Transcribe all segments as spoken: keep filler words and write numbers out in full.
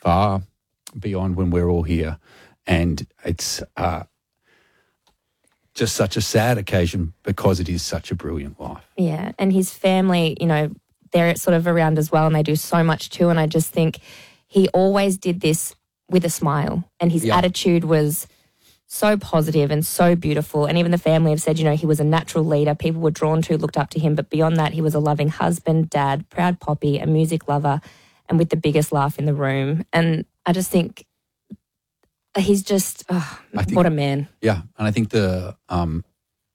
far beyond when we're all here. And it's uh, just such a sad occasion because it is such a brilliant life. Yeah, and his family, you know, they're sort of around as well and they do so much too. And I just think he always did this with a smile and his Yeah. attitude was so positive and so beautiful. And even the family have said, you know, he was a natural leader. People were drawn to, looked up to him. But beyond that, he was a loving husband, dad, proud poppy, a music lover, and with the biggest laugh in the room. And I just think he's just, oh, think- what a man. Yeah, and I think the um,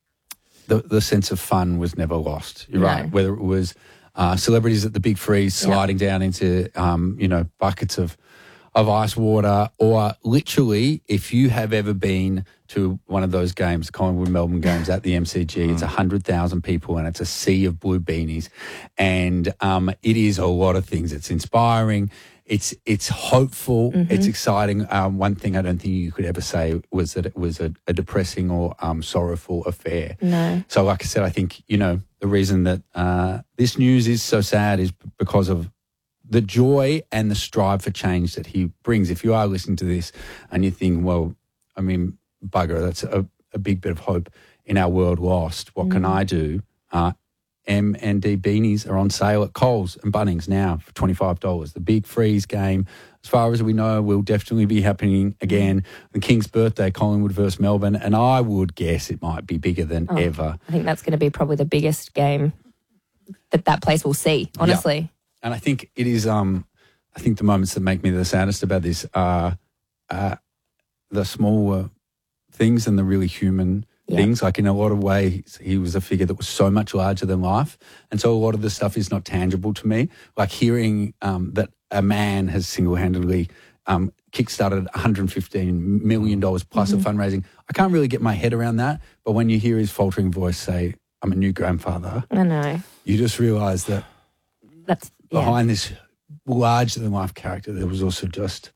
the the sense of fun was never lost. You're No. right. Whether it was uh, celebrities at the Big Freeze sliding down into um, you know buckets of of ice water, or literally, if you have ever been to one of those games, Collingwood Melbourne games at the M C G, it's a hundred thousand people and it's a sea of blue beanies, and um, it is a lot of things. It's inspiring. It's it's hopeful. Mm-hmm. It's exciting. Um, one thing I don't think you could ever say was that it was a, a depressing or um, sorrowful affair. No. So, like I said, I think you know the reason that uh, this news is so sad is because of the joy and the strive for change that he brings. If you are listening to this and you think, well, I mean, bugger, that's a, a big bit of hope in our world lost. What mm. can I do? Uh, M and D beanies are on sale at Coles and Bunnings now for twenty-five dollars. The Big Freeze game, as far as we know, will definitely be happening again. The King's birthday, Collingwood versus Melbourne, and I would guess it might be bigger than oh, ever. I think that's going to be probably the biggest game that that place will see, honestly. Yeah. And I think it is, um, I think the moments that make me the saddest about this are uh, the smaller things and the really human yeah. things. Like in a lot of ways, he was a figure that was so much larger than life. And so a lot of the stuff is not tangible to me. Like hearing um, that a man has single-handedly um, kickstarted one hundred fifteen million dollars plus mm-hmm. of fundraising. I can't really get my head around that. But when you hear his faltering voice say, I'm a new grandfather, I know. You just realise that That's yeah. behind this larger-than-life character, there was also just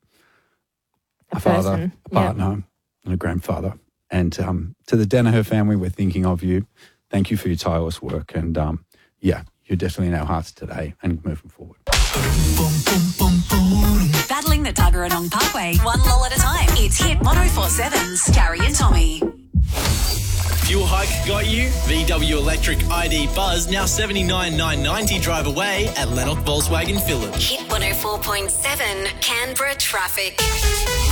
a, a father, person. a partner, Yep. and a grandfather. And um, to the Danaher family, we're thinking of you. Thank you for your tireless work. And, um, yeah, you're definitely in our hearts today and moving forward. Battling the Tuggeranong Parkway, one lull at a time. It's Hit one oh four seven's Carrie and Tommy. Fuel hike got you? V W Electric I D Buzz now seventy-nine thousand nine hundred ninety drive away at Lennox Volkswagen Phillip. Hit one oh four point seven Canberra traffic.